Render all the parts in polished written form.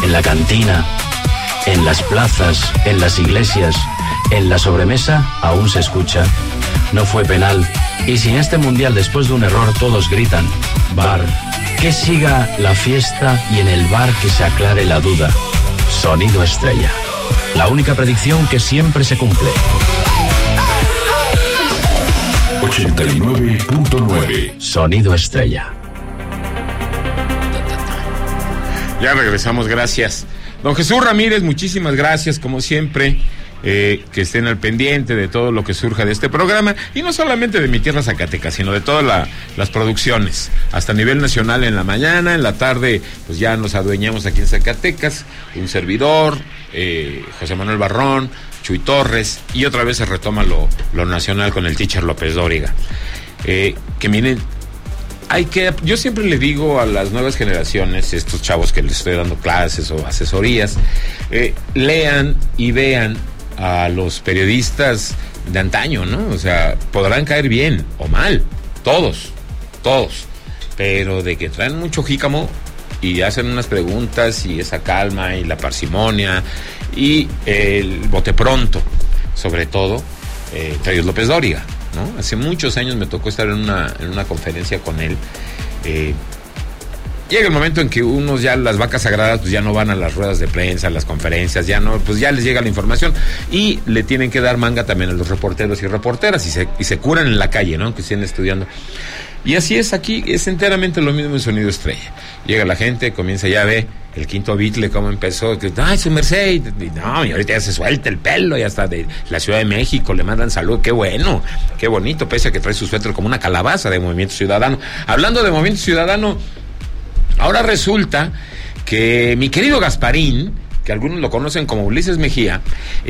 en la cantina, en las plazas, en las iglesias, en la sobremesa, aún se escucha. No fue penal. Y si en este mundial después de un error todos gritan VAR, que siga la fiesta y en el VAR que se aclare la duda. Sonido Estrella. La única predicción que siempre se cumple. 89.9 Sonido Estrella. Ya regresamos, gracias. Don Jesús Ramírez, muchísimas gracias, como siempre, que estén al pendiente de todo lo que surja de este programa, y no solamente de mi tierra Zacatecas, sino de todas las producciones, hasta a nivel nacional en la mañana, en la tarde, pues ya nos adueñamos aquí en Zacatecas, un servidor, José Manuel Barrón, Chuy Torres, y otra vez se retoma lo nacional con el teacher López Dóriga. Que miren, yo siempre le digo a las nuevas generaciones, estos chavos que les estoy dando clases o asesorías, lean y vean a los periodistas de antaño, ¿no? O sea, podrán caer bien o mal, todos, pero de que traen mucho jícamo y hacen unas preguntas y esa calma y la parsimonia y el bote pronto, sobre todo, Félix López Dóriga, ¿no? Hace muchos años me tocó estar en una conferencia con él. Llega el momento en que unos ya, las vacas sagradas, pues ya no van a las ruedas de prensa, a las conferencias, ya no, pues ya les llega la información y le tienen que dar manga también a los reporteros y reporteras y se curan en la calle, ¿no? Que estén estudiando. Y así es aquí, es enteramente lo mismo en Sonido Estrella. Llega la gente, comienza, ya ve el quinto Beatle cómo empezó, que, ay, su merced, y no, y ahorita ya se suelta el pelo, y hasta de la Ciudad de México le mandan salud, qué bueno, qué bonito, pese a que trae su suéter como una calabaza de Movimiento Ciudadano. Hablando de Movimiento Ciudadano, ahora resulta que mi querido Gasparín, que algunos lo conocen como Ulises Mejía,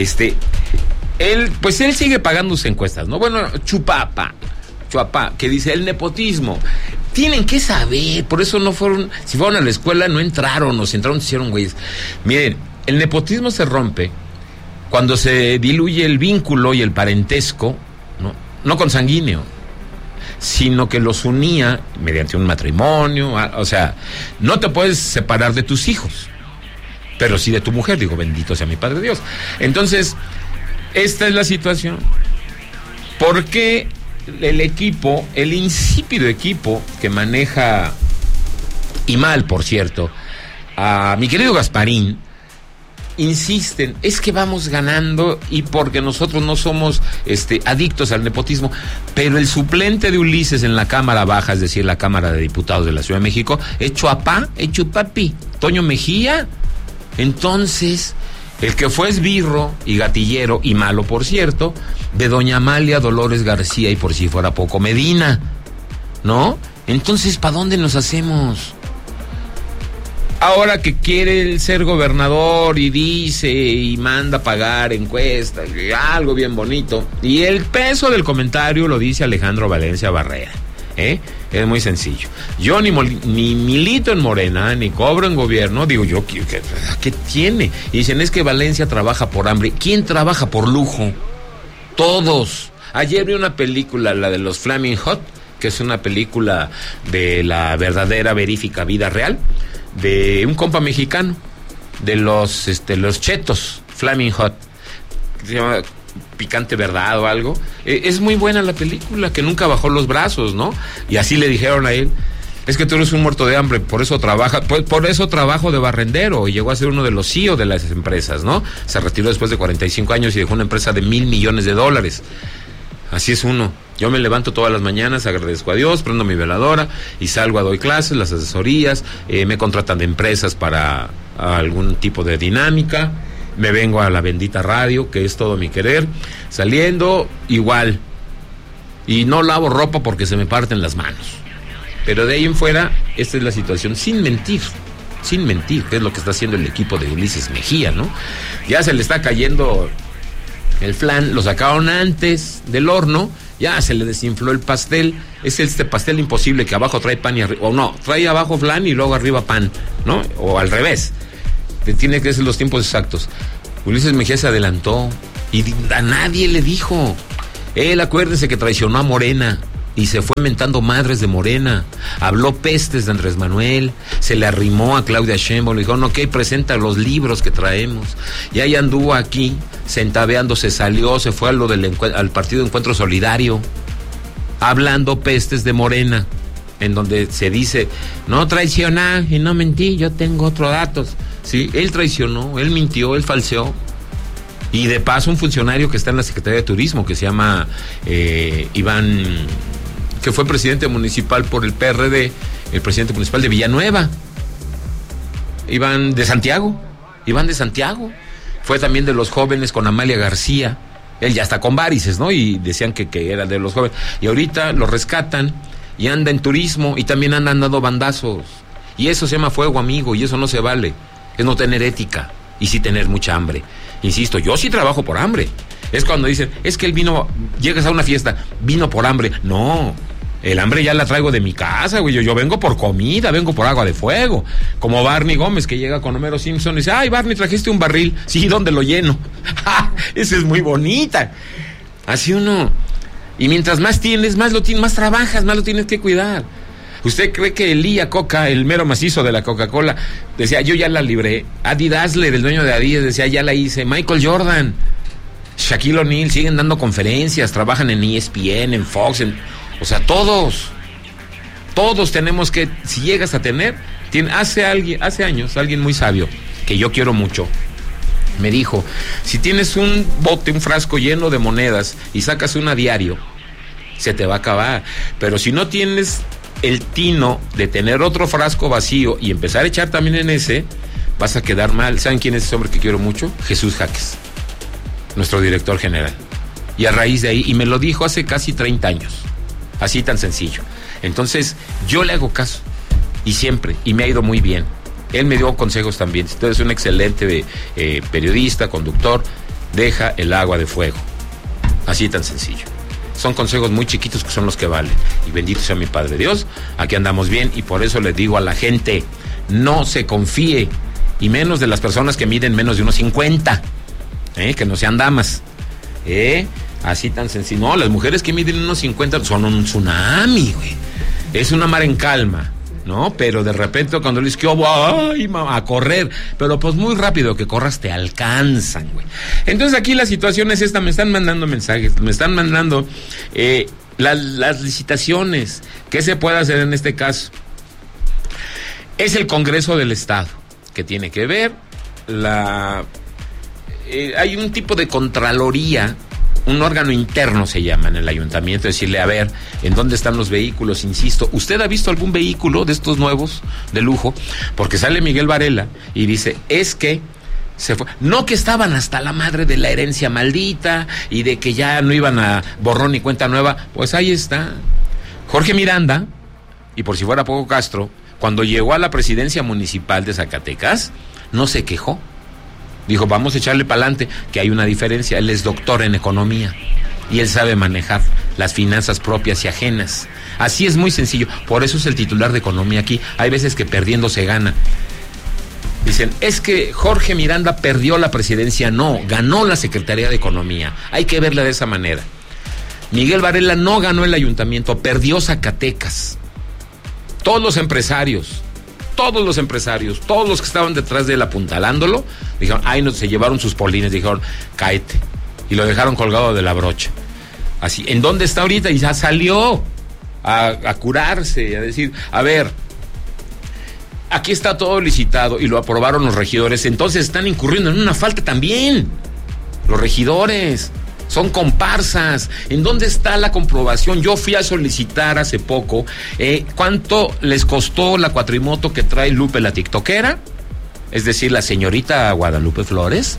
él sigue pagando sus encuestas, ¿no? Bueno, Chuapá, que dice el nepotismo. Tienen que saber, por eso no fueron, si fueron a la escuela no entraron, o si entraron se hicieron güeyes. Miren, el nepotismo se rompe cuando se diluye el vínculo y el parentesco, no consanguíneo, sino que los unía mediante un matrimonio. O sea, no te puedes separar de tus hijos, pero sí de tu mujer, digo, bendito sea mi Padre Dios. Entonces, esta es la situación. ¿Por qué el equipo, el insípido equipo que maneja, y mal por cierto, a mi querido Gasparín, insisten, es que vamos ganando y porque nosotros no somos adictos al nepotismo? Pero el suplente de Ulises en la Cámara Baja, es decir, la Cámara de Diputados de la Ciudad de México, es Chupapi, Toño Mejía. Entonces, el que fue esbirro y gatillero, y malo por cierto, de doña Amalia Dolores García, y por si fuera poco, Medina, ¿no? Entonces, ¿para dónde nos hacemos? Ahora que quiere ser gobernador y dice y manda pagar encuestas, algo bien bonito, y el peso del comentario lo dice Alejandro Valencia Barrera, Es muy sencillo. Yo ni milito en Morena, ni cobro en gobierno. Digo yo, ¿qué tiene? Y dicen, es que Valencia trabaja por hambre. ¿Quién trabaja por lujo? Todos. Ayer vi una película, la de los Flaming Hot, que es una película de la verdadera, verífica vida real, de un compa mexicano, de los chetos Flaming Hot, que se llama Picante Verdad o algo. Es muy buena la película, que nunca bajó los brazos, ¿no? Y así le dijeron a él, es que tú eres un muerto de hambre, por eso trabajo de barrendero, y llegó a ser uno de los CEO de las empresas, ¿no? Se retiró después de 45 años y dejó una empresa de $1,000 millones. Así es uno. Yo me levanto todas las mañanas, agradezco a Dios, prendo mi veladora y salgo a doy clases, las asesorías, me contratan de empresas para algún tipo de dinámica, me vengo a la bendita radio, que es todo mi querer, saliendo igual, y no lavo ropa porque se me parten las manos. Pero de ahí en fuera, esta es la situación, sin mentir, que es lo que está haciendo el equipo de Ulises Mejía, ¿no? Ya se le está cayendo el flan, lo sacaron antes del horno, ya se le desinfló el pastel. Es este pastel imposible que abajo trae pan y arriba, o no, trae abajo flan y luego arriba pan, ¿no? O al revés. Tiene que ser los tiempos exactos. Ulises Mejía se adelantó y a nadie le dijo. Él, acuérdese que traicionó a Morena, y se fue mentando madres de Morena, habló pestes de Andrés Manuel, se le arrimó a Claudia Sheinbaum, le dijo, no, ok, presenta los libros que traemos, y ahí anduvo aquí, centaveando, se salió, se fue al partido de Encuentro Solidario, hablando pestes de Morena, en donde se dice, no traicioné y no mentí, yo tengo otros datos. Sí, él traicionó, él mintió, él falseó. Y de paso un funcionario que está en la Secretaría de Turismo, que se llama Iván, que fue presidente municipal por el PRD, el presidente municipal de Villanueva, Iván de Santiago, fue también de los jóvenes con Amalia García, él ya está con varices, ¿no? Y decían que era de los jóvenes, y ahorita lo rescatan y anda en turismo y también andan dando bandazos, y eso se llama fuego, amigo, y eso no se vale, es no tener ética y sí tener mucha hambre. Insisto, yo sí trabajo por hambre. Es cuando dicen, es que él vino, llegas a una fiesta, vino por hambre. No, el hambre ya la traigo de mi casa, güey. Yo vengo por comida, vengo por agua de fuego. Como Barney Gómez, que llega con Homero Simpson y dice, ay, Barney, trajiste un barril. Sí, ¿dónde lo lleno? Esa es muy bonita. Así uno. Y mientras más tienes, más trabajas, más lo tienes que cuidar. ¿Usted cree que Elía Coca, el mero macizo de la Coca-Cola, decía, yo ya la libré? Adi Dassler, el dueño de Adidas, decía, ya la hice. Michael Jordan, Shaquille O'Neal, siguen dando conferencias, trabajan en ESPN, en Fox, o sea, todos tenemos que, si llegas a tener, hace años, alguien muy sabio, que yo quiero mucho, me dijo, si tienes un frasco lleno de monedas y sacas una diario, se te va a acabar. Pero si no tienes el tino de tener otro frasco vacío y empezar a echar también en ese, vas a quedar mal. ¿Saben quién es ese hombre que quiero mucho? Jesús Jaques, nuestro director general. Y a raíz de ahí, y me lo dijo hace casi 30 años, así tan sencillo. Entonces, yo le hago caso, y siempre, y me ha ido muy bien. Él me dio consejos también. Si tú eres un excelente periodista, conductor, deja el agua de fuego. Así tan sencillo. Son consejos muy chiquitos que son los que valen. Y bendito sea mi Padre Dios, aquí andamos bien, y por eso les digo a la gente, no se confíe, y menos de las personas que miden menos de unos 50, que no sean damas, así tan sencillo. No, las mujeres que miden unos 50 son un tsunami, güey. Es una mar en calma, ¿no? Pero de repente cuando les digo, ¡ay, mamá! A correr, pero pues muy rápido que corras te alcanzan, güey. Entonces aquí la situación es esta, me están mandando mensajes, me están mandando las licitaciones. ¿Qué se puede hacer en este caso? Es el Congreso del Estado que tiene que ver, hay un tipo de contraloría, un órgano interno se llama en el ayuntamiento, decirle, a ver, ¿en dónde están los vehículos? Insisto, ¿usted ha visto algún vehículo de estos nuevos de lujo? Porque sale Miguel Varela y dice, es que se fue, no que estaban hasta la madre de la herencia maldita y de que ya no iban a borrón ni cuenta nueva. Pues ahí está. Jorge Miranda, y por si fuera poco Castro, cuando llegó a la presidencia municipal de Zacatecas, no se quejó. Dijo, vamos a echarle para adelante, que hay una diferencia. Él es doctor en economía y él sabe manejar las finanzas propias y ajenas. Así es, muy sencillo. Por eso es el titular de economía aquí. Hay veces que perdiendo se gana. Dicen, es que Jorge Miranda perdió la presidencia. No, ganó la Secretaría de Economía. Hay que verla de esa manera. Miguel Varela no ganó el ayuntamiento, perdió Zacatecas. Todos los empresarios, todos los que estaban detrás de él apuntalándolo, dijeron, ay, no, se llevaron sus polines, dijeron, cáete, y lo dejaron colgado de la brocha. Así, ¿en dónde está ahorita? Y ya salió a curarse, a decir, a ver, aquí está todo licitado, y lo aprobaron los regidores, entonces están incurriendo en una falta también. Los regidores son comparsas. ¿En dónde está la comprobación? Yo fui a solicitar hace poco cuánto les costó la cuatrimoto que trae Lupe, la tiktokera, es decir, la señorita Guadalupe Flores,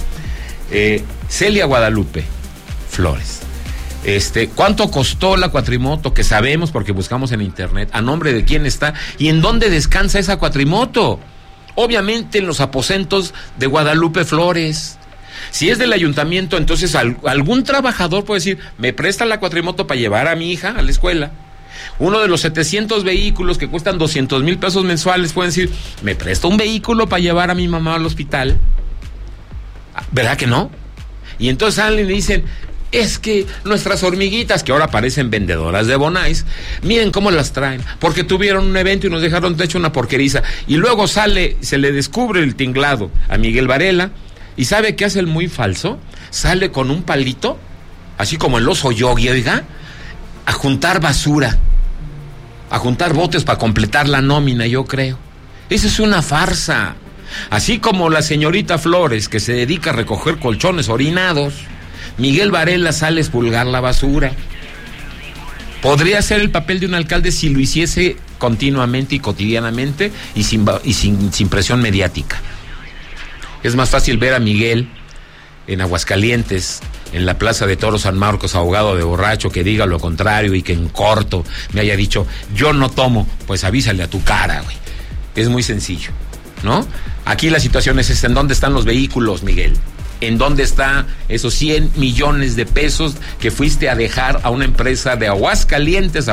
Celia Guadalupe Flores. ¿Cuánto costó la cuatrimoto? Que sabemos porque buscamos en internet, a nombre de quién está y en dónde descansa esa cuatrimoto. Obviamente en los aposentos de Guadalupe Flores. Si es del ayuntamiento, entonces algún trabajador puede decir, me presta la cuatrimoto para llevar a mi hija a la escuela. Uno de los 700 vehículos que cuestan 200,000 pesos mensuales pueden decir, me presta un vehículo para llevar a mi mamá al hospital. ¿Verdad que no? Y entonces salen y dicen, es que nuestras hormiguitas, que ahora parecen vendedoras de Bonais, miren cómo las traen, porque tuvieron un evento y nos dejaron de hecho una porqueriza, y luego se le descubre el tinglado a Miguel Varela, y ¿sabe qué hace el muy falso? Sale con un palito, así como el oso Yogi, oiga, a juntar basura, a juntar botes para completar la nómina, yo creo. Esa es una farsa. Así como la señorita Flores, que se dedica a recoger colchones orinados, Miguel Varela sale a expulgar la basura. Podría ser el papel de un alcalde si lo hiciese continuamente y cotidianamente y sin presión mediática. Es más fácil ver a Miguel en Aguascalientes, en la Plaza de Toros San Marcos, ahogado de borracho, que diga lo contrario y que en corto me haya dicho, yo no tomo, pues avísale a tu cara, güey. Es muy sencillo, ¿no? Aquí la situación es esta: ¿en dónde están los vehículos, Miguel? ¿En dónde está esos 100 millones de pesos que fuiste a dejar a una empresa de Aguascalientes?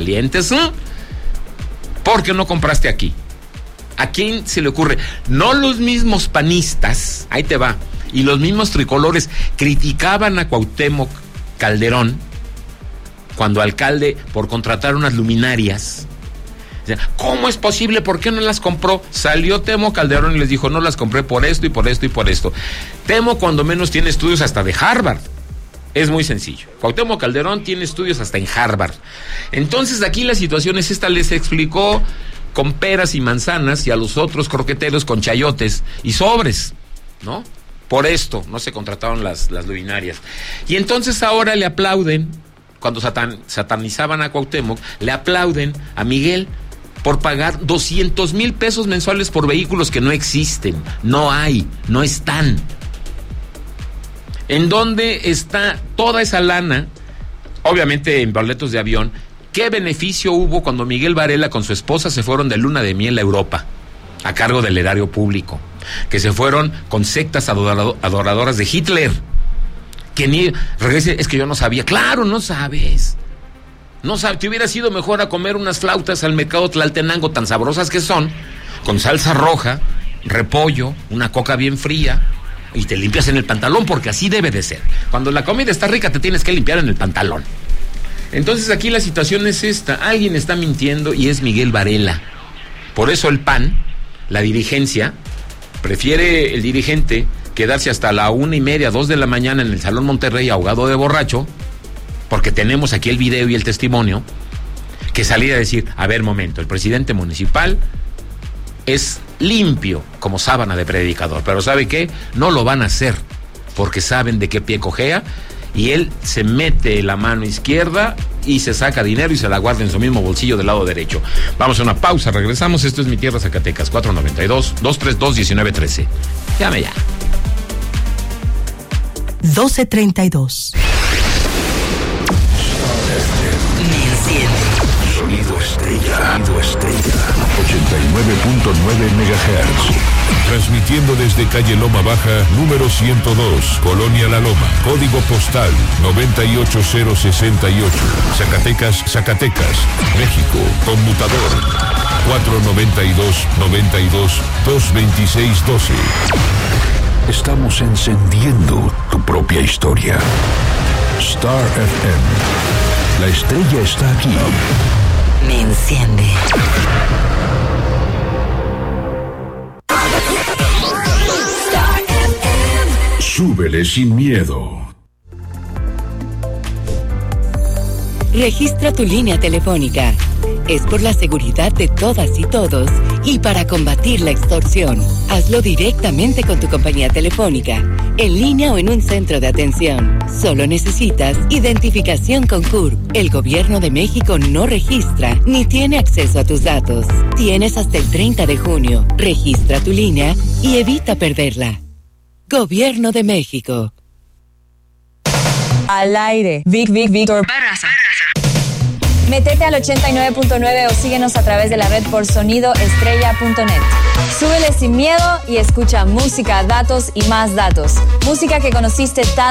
¿Por qué no compraste aquí? ¿A quién se le ocurre? No los mismos panistas, ahí te va, y los mismos tricolores criticaban a Cuauhtémoc Calderón cuando alcalde por contratar unas luminarias. ¿Cómo es posible? ¿Por qué no las compró? Salió Temo Calderón y les dijo, no las compré por esto y por esto y por esto. Temo cuando menos tiene estudios hasta de Harvard. Es muy sencillo. Cuauhtémoc Calderón tiene estudios hasta en Harvard. Entonces aquí la situación es esta, les explicó con peras y manzanas, y a los otros croqueteros con chayotes y sobres, ¿no? Por esto no se contrataron las luminarias. Y entonces ahora le aplauden, cuando satanizaban a Cuauhtémoc, le aplauden a Miguel por pagar 200,000 pesos mensuales por vehículos que no existen, no hay, no están. ¿En dónde está toda esa lana? Obviamente en boletos de avión. ¿Qué beneficio hubo cuando Miguel Varela con su esposa se fueron de luna de miel a Europa, a cargo del erario público? Que se fueron con sectas adoradoras de Hitler. Que ni regrese, es que yo no sabía. Claro, no sabes. No sabes, te hubiera sido mejor a comer unas flautas al mercado Tlaltenango, tan sabrosas que son, con salsa roja, repollo, una coca bien fría, y te limpias en el pantalón, porque así debe de ser. Cuando la comida está rica, te tienes que limpiar en el pantalón. Entonces aquí la situación es esta: alguien está mintiendo y es Miguel Varela. Por eso el PAN, la dirigencia, prefiere el dirigente quedarse hasta la 1:30, 2 de la mañana en el Salón Monterrey ahogado de borracho, porque tenemos aquí el video y el testimonio, que salir a decir, a ver, momento, el presidente municipal es limpio como sábana de predicador, pero ¿sabe qué? No lo van a hacer, porque saben de qué pie cojea, y él se mete la mano izquierda y se saca dinero y se la guarda en su mismo bolsillo del lado derecho. Vamos a una pausa, regresamos. Esto es Mi Tierra, Zacatecas, 492-232-1913. Llame ya. 12:32. Sonido estrella. 89.9 MHz. Transmitiendo desde calle Loma Baja, número 102, Colonia La Loma, código postal 98068, Zacatecas, México, conmutador 492-92-226-12. Estamos encendiendo tu propia historia. Star FM. La estrella está aquí. Me enciende. Súbele sin miedo. Registra tu línea telefónica. Es por la seguridad de todas y todos y para combatir la extorsión. Hazlo directamente con tu compañía telefónica, en línea o en un centro de atención. Solo necesitas identificación con CURP. El Gobierno de México no registra ni tiene acceso a tus datos. Tienes hasta el 30 de junio. Registra tu línea y evita perderla. Gobierno de México. Al aire. Víctor Barraza. Métete al 89.9 o síguenos a través de la red por sonidoestrella.net. Súbele sin miedo y escucha música, datos y más datos. Música que conociste tal